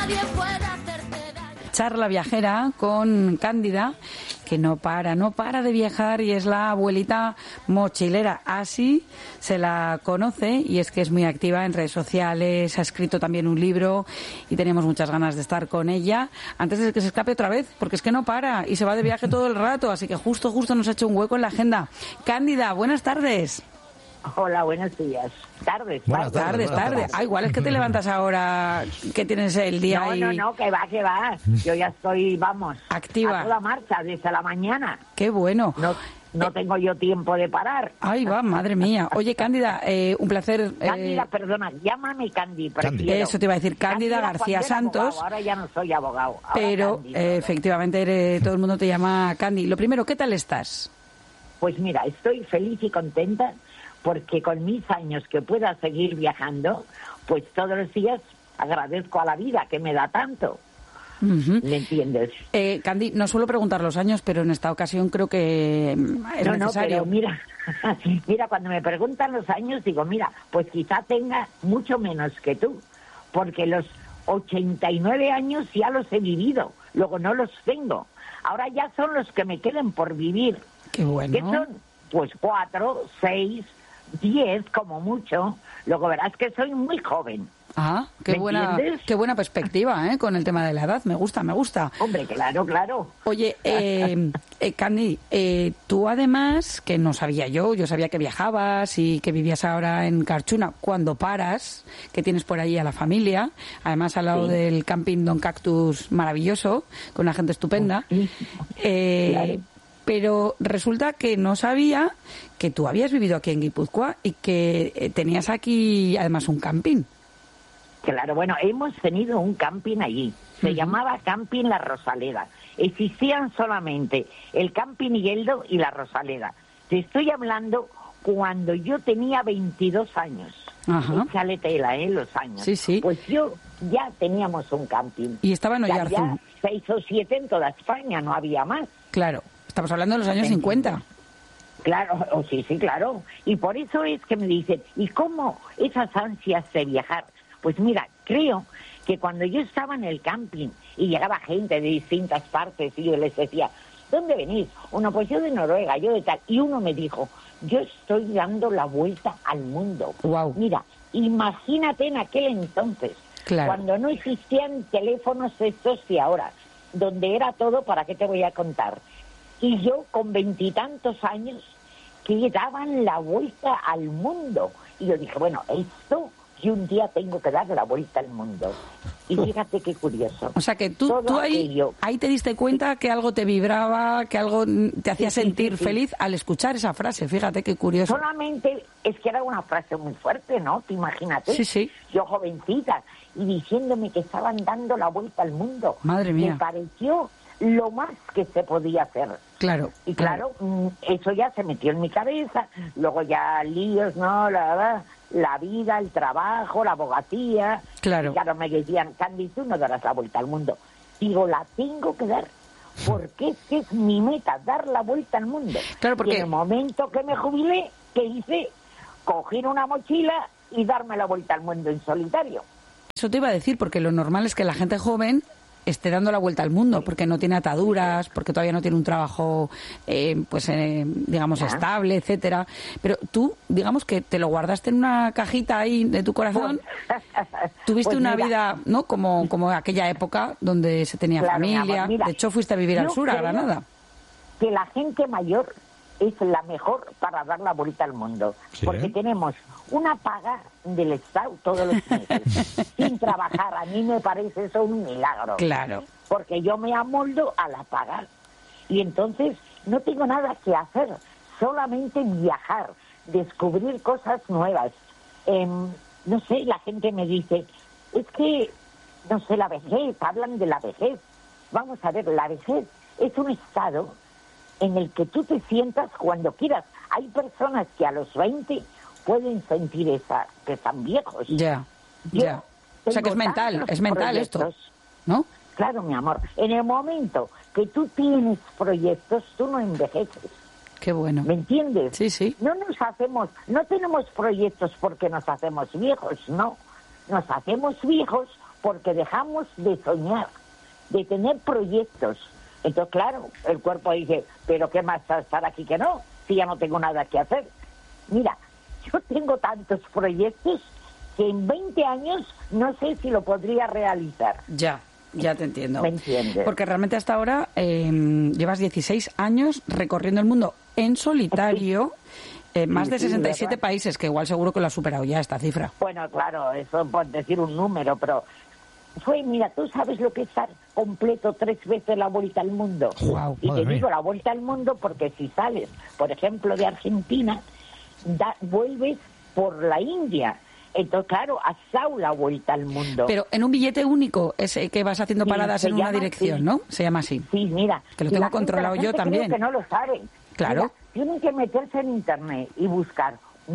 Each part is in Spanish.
nadie puede hacerte daño. Charla viajera con Cándida, que no para de viajar y es la abuelita mochilera. Así se la conoce y es que es muy activa en redes sociales, ha escrito también un libro y tenemos muchas ganas de estar con ella antes de que se escape otra vez, porque es que no para y se va de viaje todo el rato, así que justo nos ha hecho un hueco en la agenda. Cándida, buenas tardes. Hola, buenos días. Tardes. Ah, igual es que te levantas ahora que tienes el día ahí. No, que va. Yo ya estoy, activa. A toda marcha desde la mañana. Qué bueno. No tengo yo tiempo de parar. Ahí va, madre mía. Oye, Cándida, un placer. Cándida, perdona, llámame Candy. Eso te iba a decir, Cándida García Santos. Abogado, ahora ya no soy abogado. Pero Candy, efectivamente todo el mundo te llama Candy. Lo primero, ¿qué tal estás? Pues mira, estoy feliz y contenta porque con mis años que pueda seguir viajando, pues todos los días agradezco a la vida que me da tanto. Uh-huh. ¿Me entiendes? Candy, no suelo preguntar los años, pero en esta ocasión creo que es necesario. No, pero mira, cuando me preguntan los años, digo, mira, pues quizá tenga mucho menos que tú, porque los 89 años ya los he vivido, luego no los tengo. Ahora ya son los que me queden por vivir. Qué bueno. ¿Qué son? Pues 4, 6, 10 como mucho. Luego verás que soy muy joven. Ah, qué buena perspectiva, con el tema de la edad. Me gusta. Hombre, claro. Oye, Candy, tú además, que no sabía yo sabía que viajabas y que vivías ahora en Carchuna, cuando paras, que tienes por ahí a la familia, además al lado del camping Don Cactus maravilloso, con una gente estupenda. Claro. Pero resulta que no sabía que tú habías vivido aquí en Guipúzcoa y que tenías aquí además un camping. Claro, bueno, hemos tenido un camping allí. Se llamaba Camping La Rosaleda. Existían solamente el Camping Higueldo y La Rosaleda. Te estoy hablando cuando yo tenía 22 años. Ajá. Échale tela, los años. Sí. Pues yo ya teníamos un camping. Y estaba en Oyarzún. Había 6 o 7 en toda España, no había más. Claro, estamos hablando de los años 50. Claro, sí, claro. Y por eso es que me dicen, ¿y cómo esas ansias de viajar? Pues mira, creo que cuando yo estaba en el camping y llegaba gente de distintas partes y yo les decía, ¿dónde venís? Uno, pues yo de Noruega, yo de tal. Y uno me dijo, yo estoy dando la vuelta al mundo. Wow. Mira, imagínate en aquel entonces, claro, cuando no existían teléfonos estos de ahora, donde era todo, ¿para qué te voy a contar? Y yo con 20 y tantos años que daban la vuelta al mundo. Y yo dije, bueno, esto... y un día tengo que dar la vuelta al mundo. Y fíjate qué curioso. O sea que tú ahí te diste cuenta que algo te vibraba, que algo te hacía sentir feliz al escuchar esa frase. Fíjate qué curioso. Solamente es que era una frase muy fuerte, ¿no? Te imagínate. Sí. Yo jovencita y diciéndome que estaban dando la vuelta al mundo. Madre mía. Me pareció lo más que se podía hacer. Claro. Y claro, eso ya se metió en mi cabeza. Luego ya líos, ¿no? La vida, el trabajo, la abogacía. Claro. Y claro, me decían, Candy, tú no darás la vuelta al mundo. Digo, la tengo que dar, porque es mi meta, dar la vuelta al mundo. Claro, porque... Y en el momento que me jubilé, ¿qué hice? Coger una mochila y darme la vuelta al mundo en solitario. Eso te iba a decir, porque lo normal es que la gente joven esté dando la vuelta al mundo, porque no tiene ataduras, porque todavía no tiene un trabajo, digamos, estable, etcétera. Pero tú, digamos que te lo guardaste en una cajita ahí de tu corazón. Tuviste pues una mira, vida, ¿no? Como aquella época donde se tenía familia. Mira, de hecho, fuiste a vivir al sur, a Granada. Que la gente mayor es la mejor para dar la vuelta al mundo. ¿Sí? Porque tenemos una paga del Estado todos los meses, sin trabajar. A mí me parece eso un milagro. Claro. Porque yo me amoldo a la paga. Y entonces no tengo nada que hacer, solamente viajar, descubrir cosas nuevas. No sé, la gente me dice, es que, no sé, la vejez, hablan de la vejez. Vamos a ver, la vejez es un estado en el que tú te sientas cuando quieras. Hay personas que a los 20 pueden sentir que están viejos. Ya. O sea que es mental esto, ¿no? Claro, mi amor. En el momento que tú tienes proyectos, tú no envejeces. Qué bueno. ¿Me entiendes? Sí. No tenemos proyectos porque nos hacemos viejos, no. Nos hacemos viejos porque dejamos de soñar, de tener proyectos. Entonces, claro, el cuerpo dice, pero ¿qué más estar aquí que no? Si ya no tengo nada que hacer. Mira, yo tengo tantos proyectos que en 20 años no sé si lo podría realizar. Ya te entiendo. ¿Me entiendes? Porque realmente hasta ahora llevas 16 años recorriendo el mundo en solitario, más de 67 países, que igual seguro que lo has superado ya esta cifra. Bueno, claro, eso por decir un número, pero mira, tú sabes lo que es estar completo 3 veces la vuelta al mundo. Wow, y te digo la vuelta al mundo porque si sales, por ejemplo, de Argentina, vuelves por la India. Entonces, claro, has dado la vuelta al mundo. Pero en un billete único es que vas haciendo paradas en una dirección, así. ¿no? Se llama así. Sí, mira. Que lo tengo controlado yo también. Creo que no lo saben. Claro. Mira, tienen que meterse en internet y buscar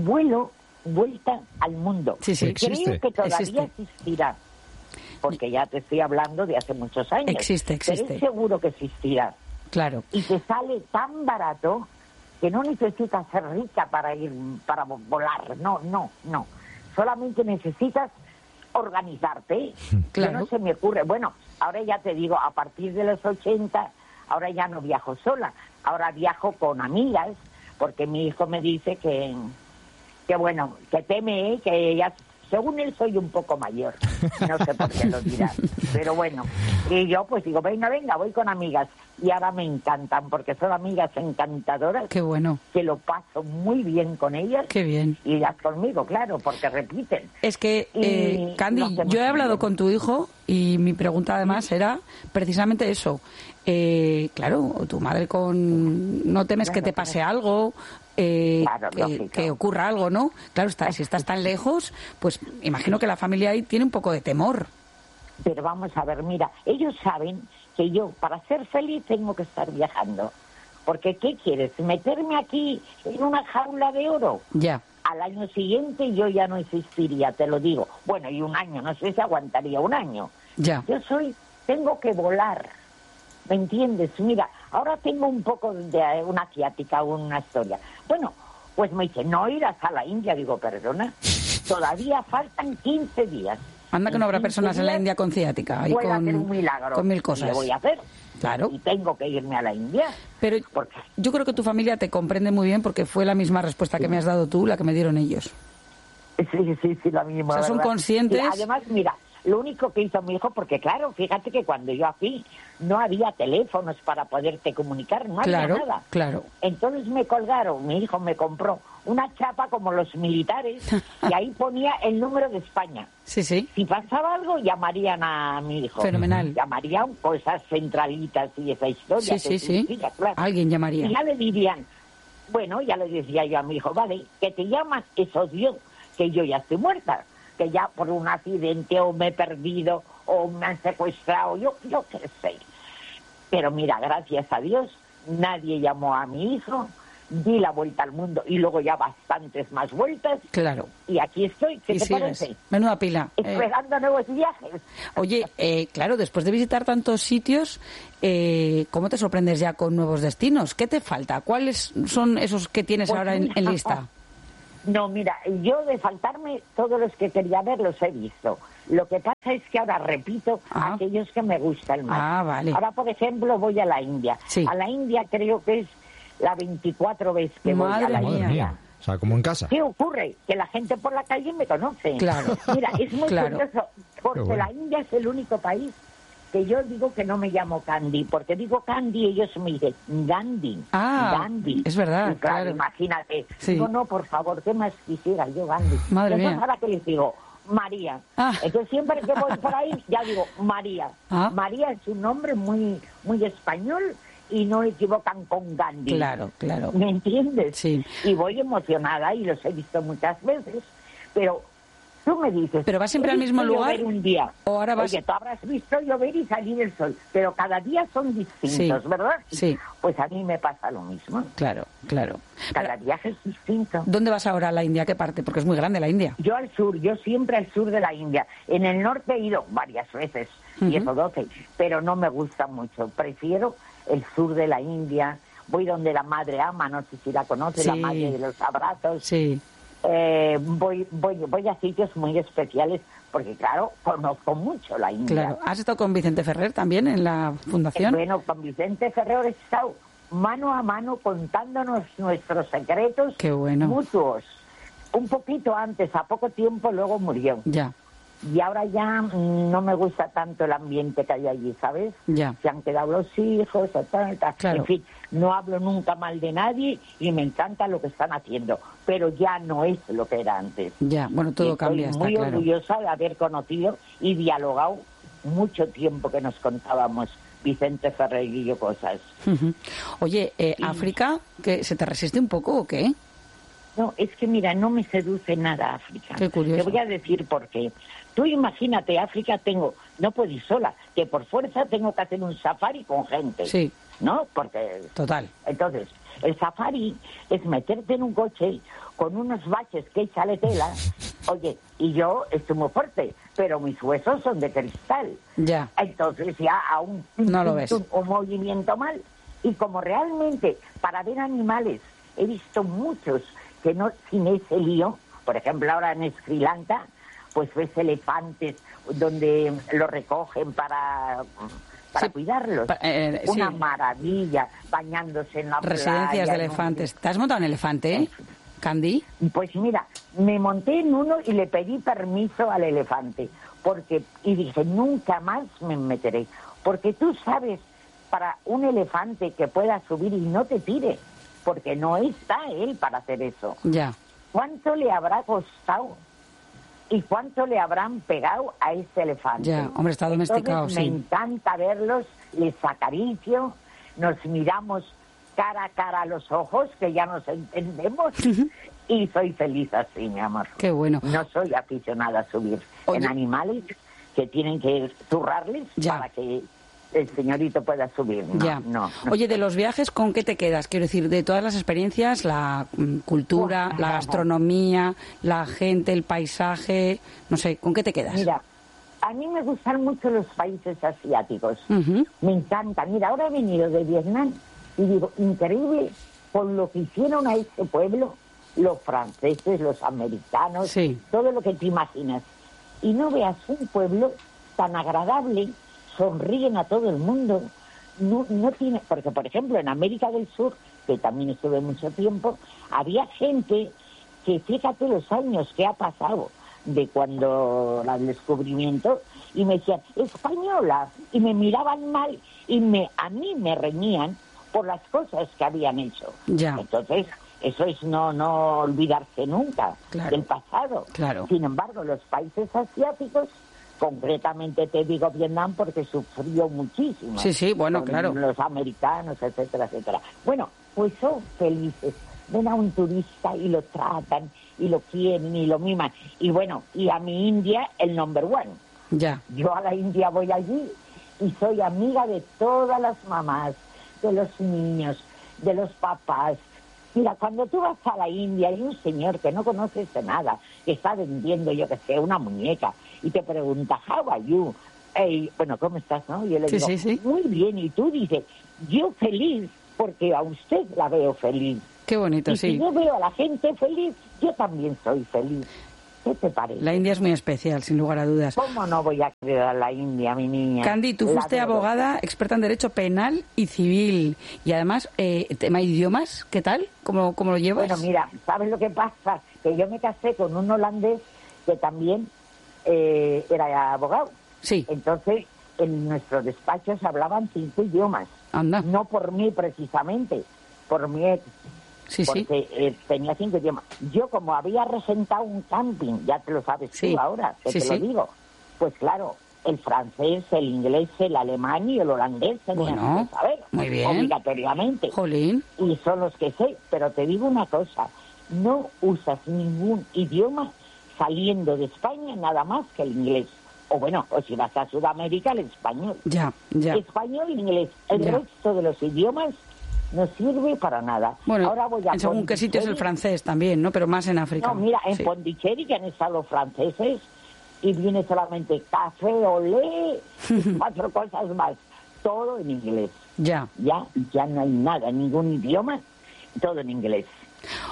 vuelta al mundo. Sí, sí. Creo que todavía existirá. Porque ya te estoy hablando de hace muchos años. Existe. Pero es seguro que existirá. Claro. Y te sale tan barato que no necesitas ser rica para volar. No. Solamente necesitas organizarte. Claro. Que no se me ocurre. Bueno, ahora ya te digo, a partir de los 80, ahora ya no viajo sola. Ahora viajo con amigas, porque mi hijo me dice que bueno, que teme, que ya, según él soy un poco mayor. No sé por qué lo dirá. Pero bueno, y yo pues digo, venga, voy con amigas. Y ahora me encantan, porque son amigas encantadoras. Qué bueno. Que lo paso muy bien con ellas. Qué bien. Y ellas conmigo, claro, porque repiten. Es que, Candy, yo he hablado con tu hijo y mi pregunta además era precisamente eso. Claro, tu madre no temes que te pase algo, que ocurra algo, ¿no? Claro, si estás tan lejos, pues imagino que la familia ahí tiene un poco de temor. Pero vamos a ver, mira, ellos saben que yo, para ser feliz, tengo que estar viajando. Porque, ¿qué quieres? ¿Meterme aquí en una jaula de oro? Ya. Al año siguiente yo ya no existiría, te lo digo. Bueno, y un año, no sé si aguantaría un año. Ya. Tengo que volar, ¿me entiendes? Mira, ahora tengo un poco de una ciática, una historia. Bueno, pues me dice, no irás a la India. Digo, perdona, todavía faltan 15 días. Anda que no habrá personas en la India con ciática y hacer un milagro. con mil cosas. ¿Qué voy a hacer? Claro. Y tengo que irme a la India. Pero yo creo que tu familia te comprende muy bien porque fue la misma respuesta que me has dado tú, la que me dieron ellos. Sí, la misma. O sea, son ¿verdad? conscientes. Y además, mira, lo único que hizo mi hijo, porque claro, fíjate que cuando yo aquí no había teléfonos para poderte comunicar, no había nada. Claro. Entonces mi hijo me compró una chapa como los militares y ahí ponía el número de España. Sí. Si pasaba algo, llamarían a mi hijo. Fenomenal. Llamarían pues esas centralitas y esa historia. Sí. Claro. Alguien llamaría. Y ya le dirían, ya le decía yo a mi hijo, vale, que te llaman, eso Dios, que yo ya estoy muerta, que ya por un accidente o me he perdido o me han secuestrado, yo qué sé. Pero mira, gracias a Dios, nadie llamó a mi hijo, di la vuelta al mundo y luego ya bastantes más vueltas. Claro. Y aquí estoy, ¿qué te sigues. parece? Menuda pila. Esperando nuevos viajes. Oye, claro, después de visitar tantos sitios, ¿cómo te sorprendes ya con nuevos destinos? ¿Qué te falta? ¿Cuáles son esos que tienes Pues ahora en lista? No, mira, yo de faltarme todos los que quería ver los he visto. Lo que pasa es que ahora repito aquellos que me gustan más. Vale. Ahora, por ejemplo, voy a la India. Sí. A la India creo que es la 24 vez que voy a la India. O sea, como en casa. ¿Qué ocurre? Que la gente por la calle me conoce. Claro. Mira, es muy Claro. curioso, porque la India es el único país que yo digo que no me llamo Candy, porque digo Candy y ellos me dicen Gandhi. Gandhi. Es verdad, Y claro, claro. imagínate. Sí. Digo, no, por favor, ¿qué más quisiera yo, Gandhi? Madre Entonces, mía. ahora que les digo, María. Entonces, siempre que voy por ahí, ya digo, María. María es un nombre muy español y no equivocan con Gandhi. Claro. ¿Me entiendes? Sí. Y voy emocionada y los he visto muchas veces, pero tú me dices... ¿Pero vas siempre al mismo lugar? Llover un día. ¿O ahora vas...? Oye, tú habrás visto llover y salir el sol, pero cada día son distintos, Sí. ¿verdad? Sí. Pues a mí me pasa lo mismo. Claro. Cada viaje es distinto. ¿Dónde vas ahora a la India? ¿Qué parte? Porque es muy grande la India. Yo al sur, yo siempre al sur de la India. En el norte he ido varias veces, 10 o 12, pero no me gusta mucho. Prefiero el sur de la India. Voy donde la madre ama, no sé si la conoce, Sí. la madre de los abrazos. Sí. voy a sitios muy especiales porque, claro, conozco mucho la India. Claro. ¿Has estado con Vicente Ferrer también en la fundación? Bueno, con Vicente Ferrer he estado mano a mano contándonos nuestros secretos Qué bueno. mutuos. Un poquito antes, a poco tiempo, luego murió. Ya. Y ahora ya no me gusta tanto el ambiente que hay allí, ¿sabes? Ya. Se han quedado los hijos, tal. Claro. En fin, no hablo nunca mal de nadie y me encanta lo que están haciendo, pero ya no es lo que era antes. Ya, bueno, todo cambia, está Estoy muy claro. orgullosa de haber conocido y dialogado mucho tiempo que nos contábamos Vicente Ferrer y yo cosas. Ujú. Oye, África, ¿que se te resiste un poco o qué? No, es que mira, no me seduce nada África. Qué curioso. Te voy a decir por qué. Tú imagínate, África no puedo ir sola, que por fuerza tengo que hacer un safari con gente. Sí. ¿No? Porque... Total. Entonces, el safari es meterte en un coche con unos baches que échale tela. Oye, y yo estoy muy fuerte, pero mis huesos son de cristal. Ya. Entonces ya a un No lo ves. un movimiento mal. Y como realmente para ver animales he visto muchos que no sin ese lío, por ejemplo ahora en Sri Lanka, pues ves elefantes donde los recogen para Sí, cuidarlos. Una sí. maravilla, bañándose en la Residencias playa, de elefantes. ¿Te has montado en elefante, Candy? Pues mira, me monté en uno y le pedí permiso al elefante, y dije, nunca más me meteré, porque tú sabes, para un elefante que pueda subir y no te tire, porque no está él para hacer eso. Ya. ¿Cuánto le habrá costado y cuánto le habrán pegado a ese elefante? Ya, hombre, está domesticado, Entonces, sí. me encanta verlos, les acaricio, nos miramos cara a cara a los ojos, que ya nos entendemos, y soy feliz así, mi amor. Qué bueno. No soy aficionada a subir Oye. en animales que tienen que zurrarles Ya. para que el señorito pueda subir. No, Ya. no. Oye, de los viajes, ¿con qué te quedas? Quiero decir, de todas las experiencias, la cultura, Buah. la gastronomía, la gente, el paisaje, no sé, ¿con qué te quedas? Mira, a mí me gustan mucho los países asiáticos. Ujú. Me encanta. Mira, ahora he venido de Vietnam y digo, increíble por lo que hicieron a ese pueblo los franceses, los americanos, Sí. todo lo que te imaginas. Y no veas un pueblo tan agradable, sonríen a todo el mundo. No tiene, porque por ejemplo en América del Sur, que también estuve mucho tiempo, había gente que fíjate los años que ha pasado de cuando el descubrimiento, y me decían, española, y me miraban mal, y a mí me reñían por las cosas que habían hecho. Ya. Entonces, eso es no olvidarse nunca Claro. del pasado. Claro. Sin embargo, los países asiáticos, concretamente te digo Vietnam porque sufrió muchísimo. Sí, sí, bueno, con claro. los americanos, etcétera, etcétera. Bueno, pues son felices. Ven a un turista y lo tratan, y lo quieren, y lo miman. Y bueno, y a mi India, el number one. Ya. Yo a la India voy allí y soy amiga de todas las mamás, de los niños, de los papás. Mira, cuando tú vas a la India hay un señor que no conoces de nada, que está vendiendo, yo qué sé, una muñeca, y te pregunta, how are you? Bueno, ¿cómo estás, no? Y yo le Sí, digo, sí, sí. muy bien, y tú dices, yo feliz, porque a usted la veo feliz. Qué bonito, Y si sí. yo veo a la gente feliz, yo también soy feliz. ¿Qué te parece? La India es muy especial, sin lugar a dudas. ¿Cómo no voy a querer a la India, mi niña? Candy, tú La fuiste adoro. abogada, experta en derecho penal y civil. Y además, tema de idiomas, ¿qué tal? ¿Cómo lo llevas? Bueno, mira, ¿sabes lo que pasa? Que yo me casé con un holandés que también era abogado. Sí, Entonces, en nuestros despachos hablaban 5 idiomas. anda. No por mí precisamente, por mi ex, Sí, sí. porque tenía 5 idiomas. Yo, como había regentado un camping, ya te lo sabes Sí. tú ahora, que Sí, te sí. lo digo, pues claro, el francés, el inglés, el alemán y el holandés tenían Bueno, que saber, muy bien. obligatoriamente. Jolín. Y son los que sé, pero te digo una cosa, no usas ningún idioma saliendo de España nada más que el inglés. O bueno, o si vas a Sudamérica, el español. Ya, ya. Español e inglés. El Ya. resto de los idiomas no sirve para nada. Bueno, Ahora voy a en según qué sitios el Pondicherry. francés también, ¿no? Pero más en África. No, mira, en Sí. Pondicherry que han estado los franceses y viene solamente café, olé, y 4 cosas más. Todo en inglés. Ya. Ya no hay nada, ningún idioma, todo en inglés.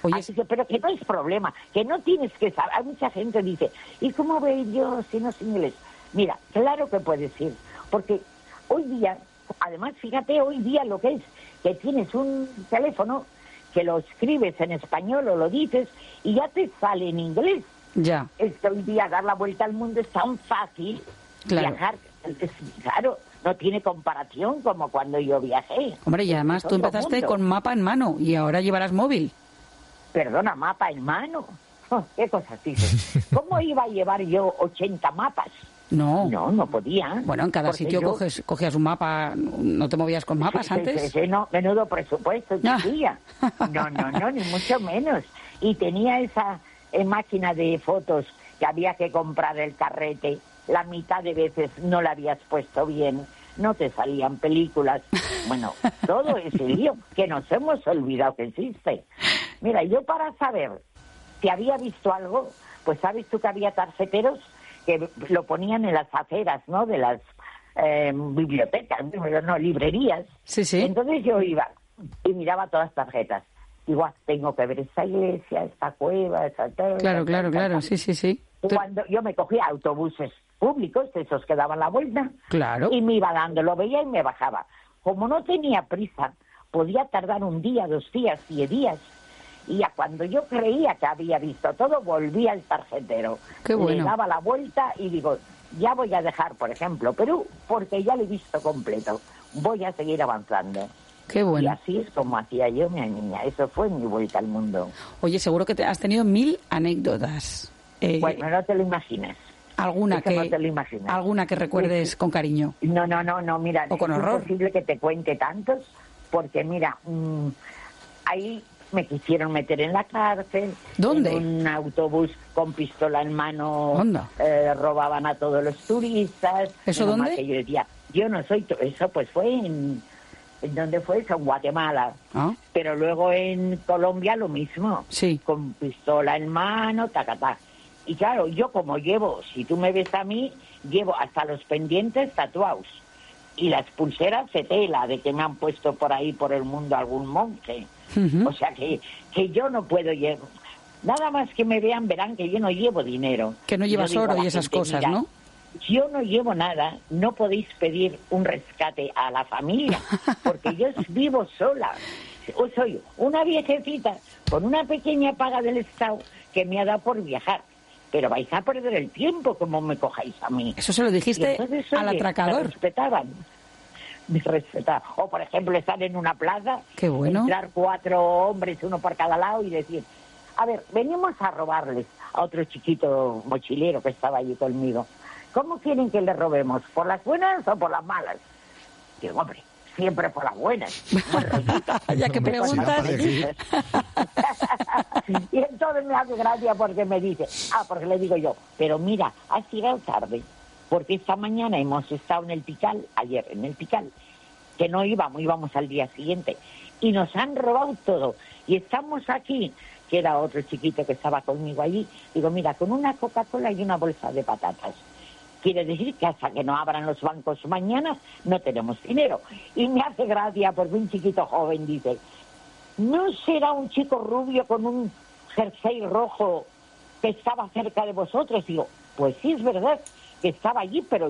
Oye, Así que, pero que no es problema, que no tienes que saber. Hay mucha gente que dice, ¿y cómo ve yo si no sé inglés? Mira, claro que puedes ir, porque hoy día, además, fíjate, hoy día lo que es, que tienes un teléfono que lo escribes en español o lo dices y ya te sale en inglés. ya, Es que hoy día dar la vuelta al mundo es tan fácil, Claro. viajar, claro, no tiene comparación como cuando yo viajé. hombre, y además Es tú otro empezaste mundo. con mapa en mano y ahora llevarás móvil. Perdona, mapa en mano. ¿Qué cosas dices? ¿Cómo iba a llevar yo 80 mapas? No. No podía. Bueno, en cada Porque sitio yo- cogías un mapa, ¿no te movías con mapas Sí, antes? sí, no, menudo presupuesto, Ah. chiquilla. No, ni mucho menos. Y tenía esa máquina de fotos que había que comprar el carrete. La mitad de veces no la habías puesto bien, no te salían películas. Bueno, todo ese lío que nos hemos olvidado que existe. Mira, yo para saber si había visto algo, pues sabes tú que había tarjeteros que lo ponían en las aceras, ¿no? De las bibliotecas, no, librerías. Sí, sí. Entonces yo iba y miraba todas las tarjetas. Digo, tengo que ver esta iglesia, esta cueva, esta... Claro, sí. Cuando yo me cogía autobuses públicos, esos que daban la vuelta, Claro. y me iba dando, lo veía y me bajaba. Como no tenía prisa, podía tardar un día, 2 días, 10 días. Y ya cuando yo creía que había visto todo, volvía al tarjetero. Qué bueno. Le daba la vuelta y digo, ya voy a dejar, por ejemplo, Perú, porque ya lo he visto completo. Voy a seguir avanzando. Qué Y bueno. así es como hacía yo, mi niña. Eso fue mi vuelta al mundo. Oye, seguro que has tenido 1000 anécdotas. Bueno, no te lo imaginas. ¿Alguna eso no te lo imaginas. alguna que recuerdes con cariño? No, mira, O con es horror. imposible que te cuente tantos, porque mira, ahí me quisieron meter en la cárcel. ¿Dónde? En un autobús con pistola en mano. Anda. Robaban a todos los turistas. ¿Eso Menos mal dónde? que yo decía, yo no soy... Eso pues fue ¿en dónde fue eso? En Guatemala. Ah, Pero luego en Colombia lo mismo. Sí. Con pistola en mano, tacatá. Y claro, yo como llevo, si tú me ves a mí, llevo hasta los pendientes tatuados. Y las pulseras de tela, de que me han puesto por ahí, por el mundo, algún monje. Ujú. O sea que yo no puedo llevar. Nada más que me vean, verán que yo no llevo dinero. Que no llevas Yo digo a oro la y esas gente, cosas, mira, ¿no? Yo no llevo nada, no podéis pedir un rescate a la familia, porque yo vivo sola. Soy una viejecita con una pequeña paga del Estado que me ha dado por viajar. Pero vais a perder el tiempo como me cojáis a mí. Eso se lo Y dijiste entonces, al oye, atracador. Me respetaban. Me respetaban. O, por ejemplo, estar en una plaza, Qué bueno. entrar 4 hombres, uno por cada lado, y decir, a ver, venimos a robarles a otro chiquito mochilero que estaba allí conmigo. ¿Cómo quieren que le robemos? ¿Por las buenas o por las malas? Digo, hombre, siempre por las buenas. Buen rollito. Ya que Me preguntas. cuentan felices. Y entonces me hace gracia porque me dice, porque le digo yo, pero mira, has llegado tarde, porque esta mañana hemos estado en el Pical, ayer en el Pical, que no íbamos al día siguiente, y nos han robado todo, y estamos aquí, que era otro chiquito que estaba conmigo allí, digo, mira, con una Coca-Cola y una bolsa de patatas. Quiere decir que hasta que no abran los bancos mañana no tenemos dinero. Y me hace gracia porque un chiquito joven dice, ¿no será un chico rubio con un jersey rojo que estaba cerca de vosotros? Digo, pues sí es verdad que estaba allí, pero